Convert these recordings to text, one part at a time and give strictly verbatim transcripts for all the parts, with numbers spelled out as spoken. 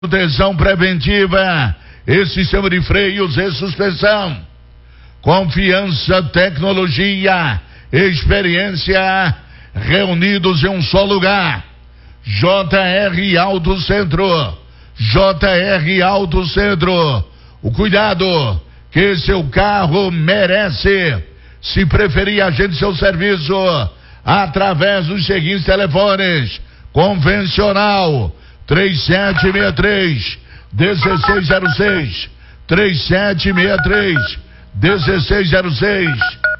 Proteção preventiva e sistema de freios e suspensão. Confiança, tecnologia, experiência reunidos em um só lugar. J R Auto Centro. J R Auto Centro. O cuidado que seu carro merece. Se preferir, agende seu serviço através dos seguintes telefones: convencional três sete seis três, um seis zero seis, três sete seis três, um seis zero seis.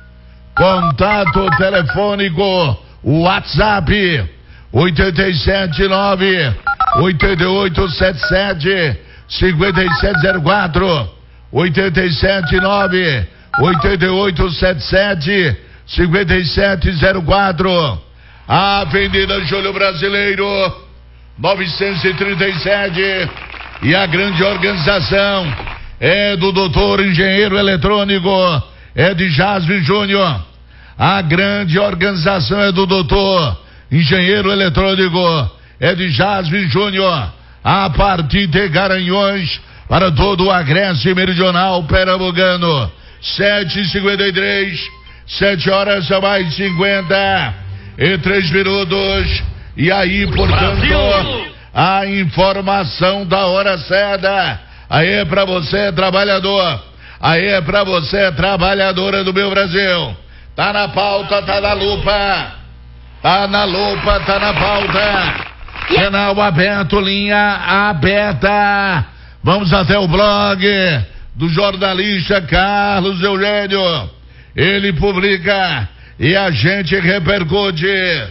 Contato telefônico WhatsApp oito sete nove, oito oito sete sete, cinco sete zero quatro, oito sete nove, oito oito sete sete, cinco sete zero quatro. Avenida Júlio Brasileiro novecentos e trinta e sete. E a grande organização é do doutor engenheiro eletrônico, é de Jasmine Júnior. A grande organização é do doutor engenheiro eletrônico, é de Jasmine Júnior. A partir de Garanhuns para todo o Agreste Meridional Pernambucano. sete e cinquenta e três, sete horas mais cinquenta e três minutos. E aí, portanto, Brasil, a informação da hora certa. Aí é pra você, trabalhador. Aí é pra você, trabalhadora do meu Brasil. Tá na pauta, tá na lupa. Tá na lupa, tá na pauta. Canal aberto, linha aberta. Vamos até o blog do jornalista Carlos Eugênio. Ele publica e a gente repercute.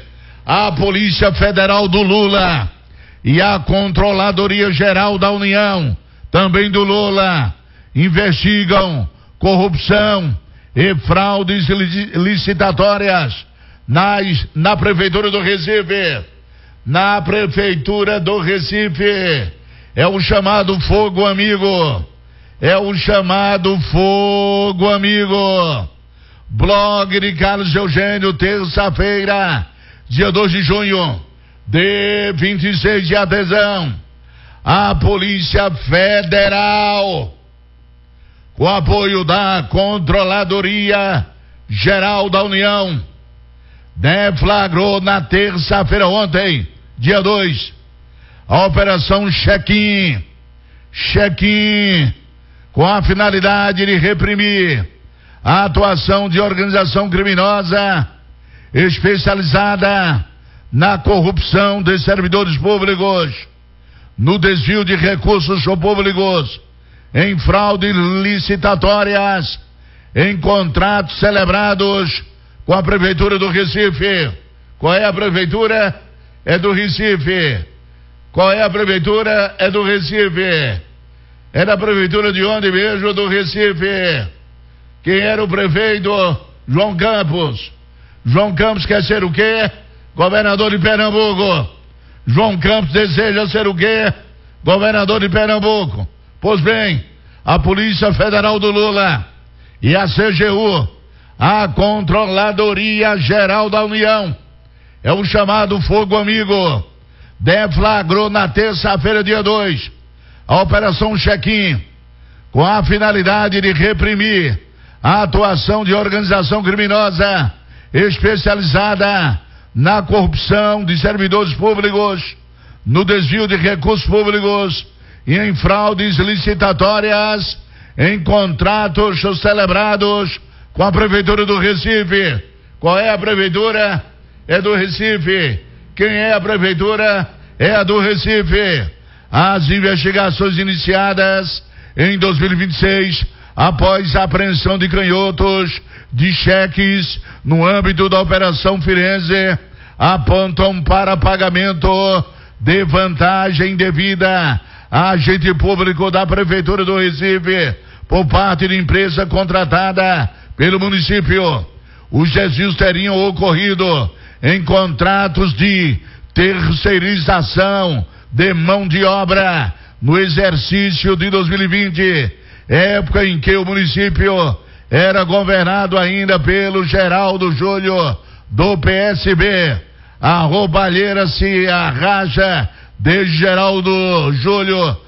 A Polícia Federal do Lula e a Controladoria Geral da União, também do Lula, investigam corrupção e fraudes licitatórias nas, na Prefeitura do Recife. Na Prefeitura do Recife. É o chamado fogo amigo. É o chamado fogo amigo. Blog de Carlos Eugênio, terça-feira, dia dois de junho de vinte e seis de adesão. A Polícia Federal, com apoio da Controladoria Geral da União, deflagrou na terça-feira ontem, dia dois, a Operação Check-in. Check-in, com a finalidade de reprimir a atuação de organização criminosa especializada na corrupção de servidores públicos, no desvio de recursos públicos, em fraudes licitatórias, em contratos celebrados com a Prefeitura do Recife. Qual é a Prefeitura? É do Recife. Qual é a Prefeitura? É do Recife. É da Prefeitura de onde mesmo? Do Recife. Quem era o prefeito? João Campos. João Campos quer ser o quê? Governador de Pernambuco. João Campos deseja ser o quê? Governador de Pernambuco. Pois bem, a Polícia Federal do Lula e a C G U, a Controladoria Geral da União, é o chamado fogo amigo, deflagrou na terça-feira, dia dois, a Operação Check-in, com a finalidade de reprimir a atuação de organização criminosa especializada na corrupção de servidores públicos, no desvio de recursos públicos e em fraudes licitatórias, em contratos celebrados com a Prefeitura do Recife. Qual é a Prefeitura? É do Recife. Quem é a Prefeitura? É a do Recife. As investigações iniciadas em dois mil e vinte e seis, após a apreensão de canhotos de cheques no âmbito da Operação Firenze, apontam para pagamento de vantagem devida a agente público da Prefeitura do Recife por parte de empresa contratada pelo município. Os desvios teriam ocorrido em contratos de terceirização de mão de obra no exercício de dois mil e vinte, época em que o município era governado ainda pelo Geraldo Júnior do P S B. A roubalheira se arraja de Geraldo Júlio